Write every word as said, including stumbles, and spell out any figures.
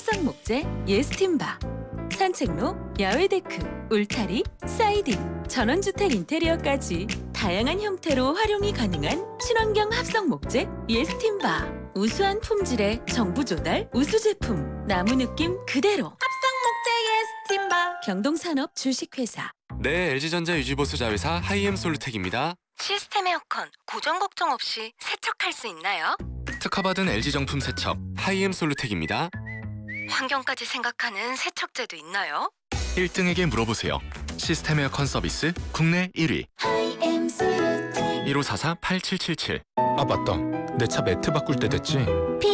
합성 목재 예스팀바, 산책로, 야외 데크, 울타리, 사이딩, 전원주택 인테리어까지 다양한 형태로 활용이 가능한 친환경 합성 목재 예스팀바. 우수한 품질의 정부 조달 우수 제품, 나무 느낌 그대로. 합성 목재 예스팀바. 경동산업 주식회사. 네, 엘지전자 유지보수 자회사 하이엠 솔루텍입니다. 시스템 에어컨 고정 걱정 없이 세척할 수 있나요? 특허받은 엘지 정품 세척 하이엠 솔루텍입니다. 환경까지 생각하는 세척제도 있나요? 일 등에게 물어보세요. 시스템 에어컨 서비스 국내 일 위. 일오사사 팔칠칠칠. 아 맞다. 내 차 매트 바꿀 때 됐지?